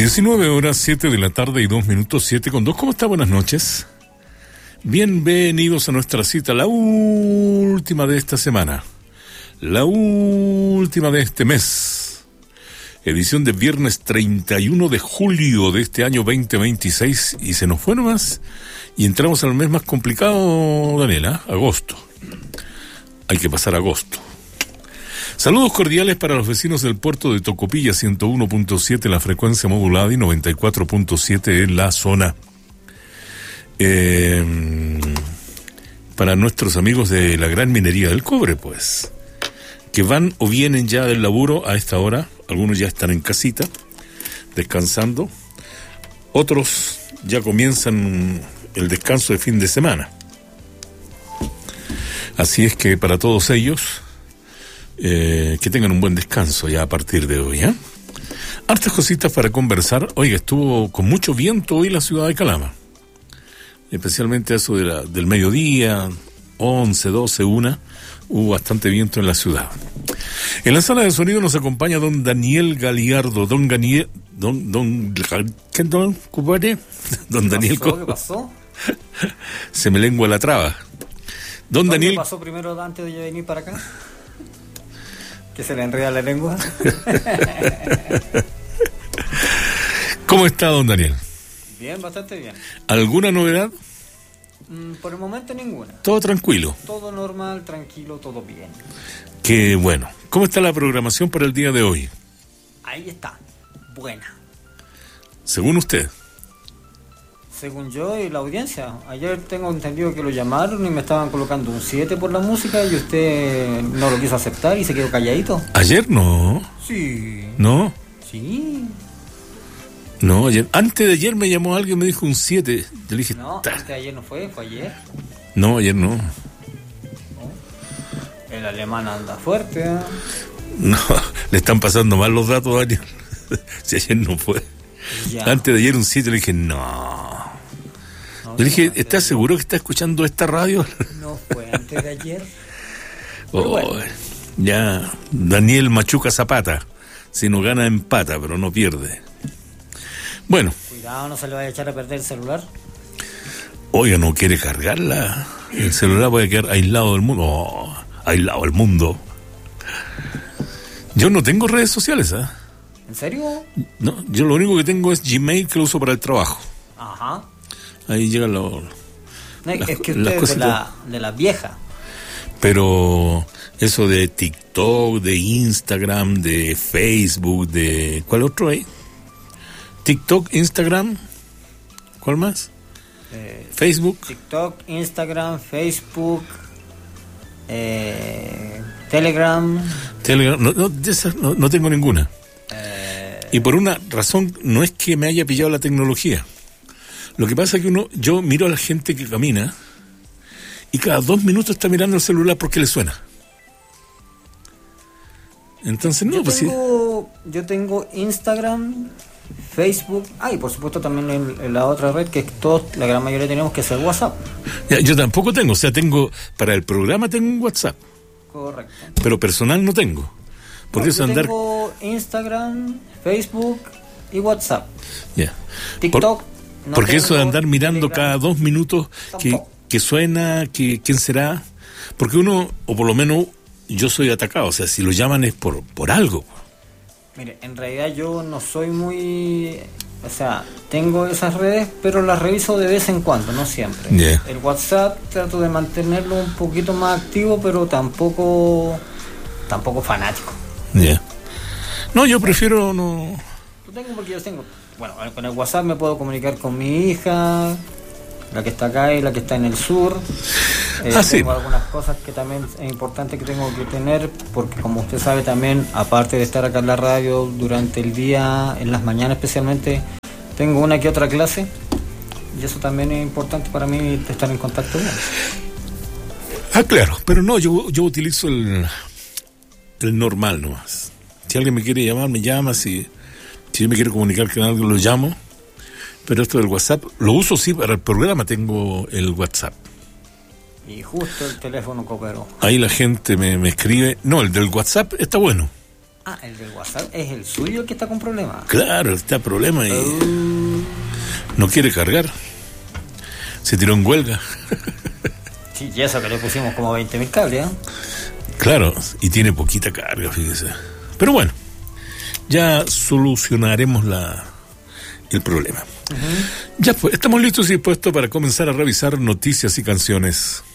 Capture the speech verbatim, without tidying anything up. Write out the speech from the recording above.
diecinueve horas, siete de la tarde y dos minutos, siete con dos. ¿Cómo está? Buenas noches. Bienvenidos a nuestra cita, la última de esta semana, la última de este mes. Edición de viernes treinta y uno de julio de este año veinte veintiséis, y se nos fue nomás, y entramos al mes más complicado, Daniela, agosto. Hay que pasar agosto. Saludos cordiales para los vecinos del puerto de Tocopilla, ciento uno punto siete en la frecuencia modulada y noventa y cuatro punto siete en la zona. Eh, para nuestros amigos de la gran minería del cobre, pues, que van o vienen ya del laburo a esta hora. Algunos ya están en casita, descansando. Otros ya comienzan el descanso de fin de semana. Así es que para todos ellos, eh, que tengan un buen descanso ya a partir de hoy, ¿eh? Hartas cositas para conversar. Oiga, estuvo con mucho viento hoy la ciudad de Calama. Especialmente eso de la, del mediodía, once, doce, una, hubo bastante viento en la ciudad. En la sala de sonido nos acompaña don Daniel Galiardo. Don Daniel... Don... Don... ¿Qué don, compadre? Don Daniel... ¿Qué pasó? Se me lengua la traba. Don Daniel... ¿Qué pasó primero antes de venir para acá? ¿Que se le enreda la lengua? ¿Cómo está, don Daniel? Bien, bastante bien. ¿Alguna novedad? Mm, por el momento ninguna. Todo tranquilo. Todo normal, tranquilo, todo bien. Qué bueno. ¿Cómo está la programación para el día de hoy? Ahí está, buena. Según usted. Según yo y la audiencia. Ayer tengo entendido que lo llamaron y me estaban colocando un siete por la música y usted no lo quiso aceptar y se quedó calladito. ¿Ayer no? Sí. ¿No? Sí. No, ayer, antes de ayer me llamó alguien y me dijo un siete. Yo le dije, no, ta. antes de ayer no fue, fue ayer. No, ayer no. no. El alemán anda fuerte, ¿eh? No, le están pasando mal los datos, Daniel. Si ayer no fue. Ya. Antes de ayer un siete, le dije, no. no yo le dije, ¿estás seguro que está escuchando esta radio? No fue antes de ayer. Oh, bueno. Ya, Daniel Machuca Zapata. Si no gana, empata, pero no pierde. Bueno. Cuidado, no se le vaya a echar a perder el celular. Oiga, no quiere cargarla. El celular puede quedar aislado del mundo. Oh, aislado del mundo. Yo no tengo redes sociales, ¿eh? ¿En serio? No, yo lo único que tengo es Gmail, que lo uso para el trabajo. Ajá. Ahí llegan los... No, las, es que usted es de la, de la vieja. Pero eso de TikTok, de Instagram, de Facebook, de... ¿Cuál otro hay? TikTok, Instagram, ¿cuál más? Eh, Facebook. TikTok, Instagram, Facebook, eh, Telegram. Telegram, no, no, de esas no, no tengo ninguna. Eh, y por una razón, no es que me haya pillado la tecnología. Lo que pasa es que uno, yo miro a la gente que camina y cada dos minutos está mirando el celular porque le suena. Entonces, no, yo pues tengo, sí. Yo tengo Instagram, Facebook, ah, y por supuesto también en, en la otra red que todos, la gran mayoría tenemos, que es el WhatsApp. Ya, yo tampoco tengo, o sea, tengo, para el programa tengo un WhatsApp. Correcto. Pero personal no tengo. Porque no, eso yo andar... tengo Instagram, Facebook y WhatsApp. Ya. TikTok. Por, no porque eso de andar mirando Telegram, cada dos minutos que, que suena, que quién será, porque uno, o por lo menos yo soy atacado, o sea, si lo llaman es por, por algo. Mire, en realidad yo no soy muy... O sea, tengo esas redes, pero las reviso de vez en cuando, no siempre. Yeah. El WhatsApp trato de mantenerlo un poquito más activo, pero tampoco tampoco fanático. Yeah. No, yo prefiero no... Lo tengo porque yo tengo... Bueno, con el WhatsApp me puedo comunicar con mi hija, la que está acá y la que está en el sur. Eh, ah, tengo sí. algunas cosas que también es importante que tengo que tener, porque como usted sabe también, aparte de estar acá en la radio durante el día, en las mañanas especialmente, tengo una que otra clase, y eso también es importante para mí, estar en contacto con él. Ah, claro, pero no, yo, yo utilizo el, el normal nomás. Si alguien me quiere llamar, me llama, si, si yo me quiero comunicar con alguien, lo llamo. Pero esto del WhatsApp, lo uso sí para el programa, tengo el WhatsApp. Y justo el teléfono cooperó. Ahí la gente me, me escribe. No, el del WhatsApp está bueno. Ah, el del WhatsApp es el suyo el que está con problemas. Claro, está problema y Uh, no quiere cargar. Se tiró en huelga. sí, y eso que le pusimos como veinte mil cables, ¿eh? Claro, y tiene poquita carga, fíjese. Pero bueno, ya solucionaremos la el problema. Uh-huh. Ya pues, estamos listos y dispuestos para comenzar a revisar noticias y canciones.